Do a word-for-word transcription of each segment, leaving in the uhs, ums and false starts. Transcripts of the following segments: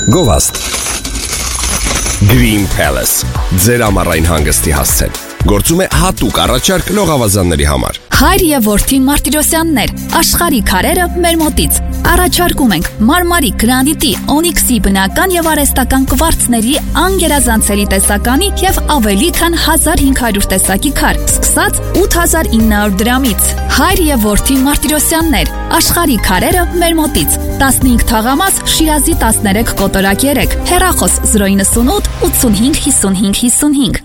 Գովաստ Green Palace ձեր ամառային հանգստի հասցեն Գործում է հատուկ առաջարկ լողավազանների համար Հայր և որդի Մարտիրոսյաններ Աշխարհի քարերը մեր մոտից Առաջարկում ենք մարմարի, գրանիտի, օնիքսի բնական և արհեստական կվարցների անգերազանցելի տեսականի և ավելի քան հազար հինգ հարյուր տեսակի քար սկսած ութ հազար ինը հարյուր դրամից Հայր և որդի Մարտիրոսյաններ Աշխարհի քարերը մեր մոտից տասնհինգ թաղամաս Շիրազի տասներեք կոտորակ երեք հեռախոս զրո իննսունութ ութսունհինգ հիսունհինգ հիսունհինգ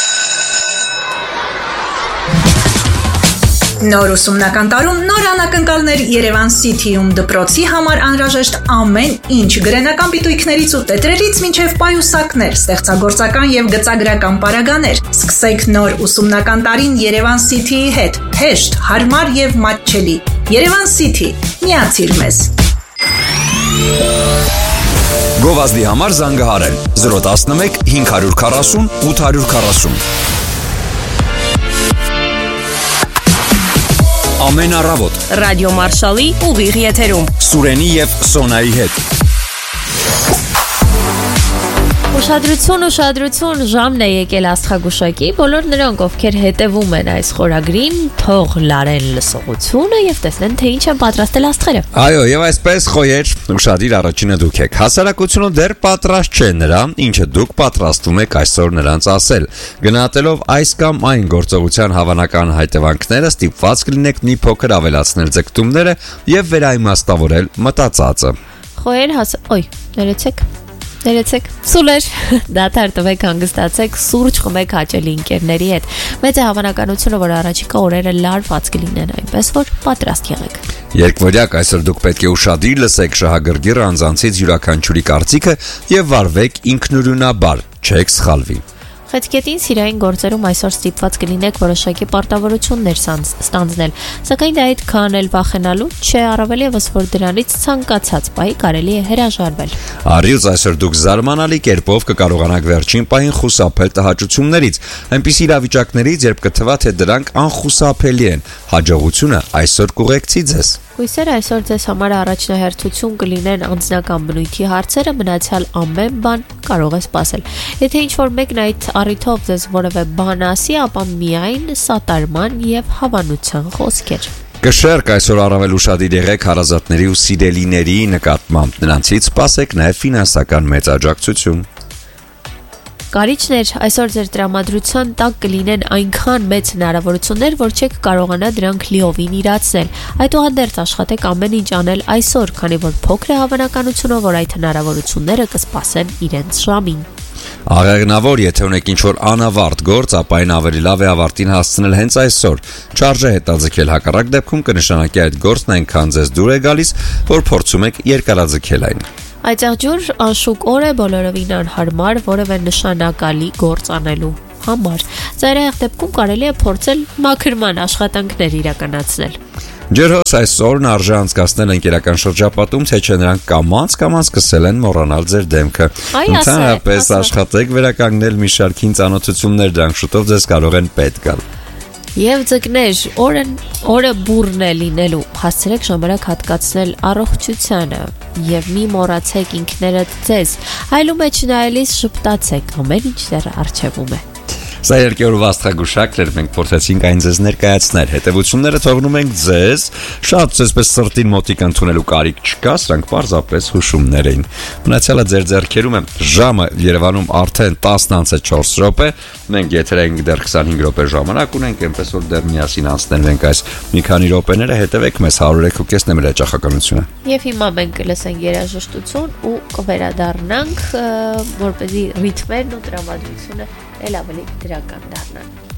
Նոր ուսումնական տարում նոր անակնկալներ Երևան City-ում դպրոցի համար անհրաժեշտ ամեն ինչ գրենական պիտույքներից ու տետրերից մինչև պայուսակներ, ստեղծագործական եւ գծագրական պարագաներ։ Սկսեք նոր ուսումնական տարին Երևան City-ի հետ։ Հեշտ, հարմար եւ մատչելի։ Երևան City, միացիր մեզ։ Գովազդի համար զանգահարել զրո տասնմեկ հինգ հարյուր քառասուն ութ հարյուր քառասուն Ամեն առավոտ Ռադիո Մարշալի ուղիղ եթերում Սուրենի և Սոնայի հետ Ուշադրություն, ուշադրություն, ժամն է եկել աստղագուշակի, բոլոր նրանք, ովքեր հետևում են այս խորագրին, թող լարեն լսողությունը և տեսնեն, թե ինչ են պատրաստել աստղերը։ Այո, և այսպես խոյեր, ուշադիր առաջինը դուք եք։ Հասարակությունը դեռ պատրաստ չէ նրա, ինչը դուք պատրաստում եք այսօր նրանց ասել։ Գնահատելով այս կամ այն գործողության հավանական հետևանքները, ստիպված կլինեք մի փոքր ավելացնել ձգտումները և վերաիմաստավորել մտածածը։ Խոյեր հաս... Ոյ, ներեցեք։ Ներեցեք, սուլեր, դադար տվեք հանգստացեք, սուրճ խմեք հաճելի ընկերների հետ։ Մեծ է հավանականությունը, որ առաջիկա օրերը լարված կլինեն, այնպես որ պատրաստ եղեք։ Երկվորյակ այսօր դուք պետք է ուշադիր լսեք շահագրգիռ անձանցից յուրաքանչյուրի կարծիքը եւ վարվեք ինքնուրույնաբար, չեք սխալվի։ Խեցգետին սիրային գործերում այսօր ստիպված կլինեք որոշակի պարտավորություններ ստանձնել, սակայն դա այդքան էլ վախենալու չէ, առավել ևս որ դրանից ցանկացած պահի կարելի է հրաժարվել։ Առյուծ այսօր դուք զարմանալի կերպով կկարողանաք վերջին պահին խուսափել տհաճություններից, այնպիսի իրավիճակներից, երբ կթվա թե դրանք անխուսափելի են։ Հաջողությունը այսօր կուղեկցի ձեզ։ Հույսեր այսօր ձեզ համար առաջնահերթություն կլինեն անձնական բնույթի հարցերը, մնացյալ ամեն բան կարող է սպասել։ Եթե ինչ-որ մեկն այդ առիթով ձեզ որևէ բան ասի, ապա միայն սատարման և հավանության խոսքեր։ Կշերկ այսօր առավել ուշադիր եղեք հարազատների ու սիրելիների նկատմամբ, նրանցից սպասեք նաև ֆինանսական մեծ աջակցություն։ Կարիճներ, այսօր ձեր տրամադրության տակ կլինեն այնքան մեծ հնարավորություններ, որ չեք կարողանա դրանք լիովին իրացնել։ Այդուհանդերձ աշխատեք ամեն ինչ անել այսօր, քանի որ փոքր է հավանականությունը, որ այդ հնարավորությունները կսպասեն իրենց ժամին։ Աղեղնավոր, եթե ունեք ինչ-որ անավարտ գործ, ապա այն ավելի լավ է ավարտին հասցնել հենց այսօր։ Չարժե հետաձգել, հակառակ դեպքում կնշանակի այդ գործն այնքան ձեզ դուր է գալիս, որ փորձում եք երկարաձգել այն։ Այծեղջյուր անշուք օր է բոլորովին անհարմար որևէ նշանակալի գործ անելու համար։ Ծայրահեղ դեպքում կարելի է փորձել մաքրման աշխատանքներ իրականացնել։ Ջերհոս այսօրն արժե անցկացնել ընկերական շրջապատում, թե չէ նրանք կամաց-կամաց սկսել են մոռանալ ձեր դեմքը։ Ընդհանրապես աշխատեք վերականգնել մի շարք ծանոթություններ, դրանք շուտով ձեզ կարող են պետք գալ։ Եվ ձկներ, օրն, օրը բուրն է լինելու, հասցրեք ժամանակ հատկացնել առողջությանը և մի մոռացեք ինքներդ ձեզ, այլու մեջ նայելիս շպտացեք, ամեն ինչ դեռ առջևում է։ Սա երկրորդ աստղագուշակն էր, մենք փորձեցինք այն ձեզ ներկայացնել, հետևությունները թողնում ենք ձեզ, շատ ձեզպես սրտին մոտիկ ընդունելու կարիք չկա, սրանք պարզապես հուշումներ էին։ Մնացյալը ձեր ձեռքերում է, ժամը Երևանում արդեն տասն անց է չորս րոպե, մենք եթեր ենք դեռ քսանհինգ րոպե ժամանակ ունենք, այնպես որ դեռ միասին անցնենք ենք այս մի քանի րոպեները, հետևեք մեզ հարյուր երեք ու կեսն է մեր հաճախականությունը։ Եվ հիմա մենք կլսենք երաժշտություն ու կվերադառնանք, որպեսզի ռիթմերն ու տրամադրությունը էլ ավելի դրական դառնան։